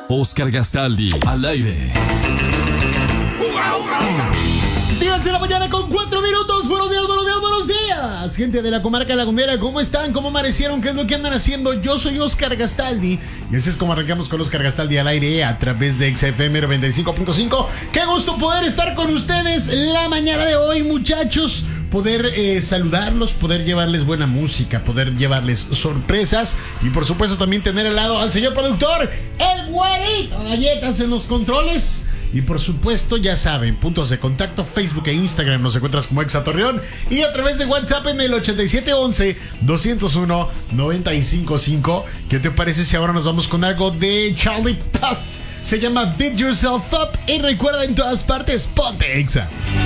Oscar Gastaldi, al aire. 10 de la mañana con 4 minutos. Buenos días, buenos días, buenos días. Gente de la comarca lagunera, ¿cómo están? ¿Cómo amanecieron? ¿Qué es lo que andan haciendo? Yo soy Oscar Gastaldi y así es como arrancamos con Oscar Gastaldi al aire a través de XFM 95.5. Qué gusto poder estar con ustedes la mañana de hoy, muchachos. Poder saludarlos, poder llevarles buena música, poder llevarles sorpresas y por supuesto también tener al lado al señor productor, el güerito Galletas en los controles. Y por supuesto, ya saben, puntos de contacto, Facebook e Instagram nos encuentras como Exa Torreón y a través de WhatsApp en el 8711-201-955. ¿Qué te parece si ahora nos vamos con algo de Charlie Puth? Se llama Beat Yourself Up y recuerda, en todas partes, ponte Exa.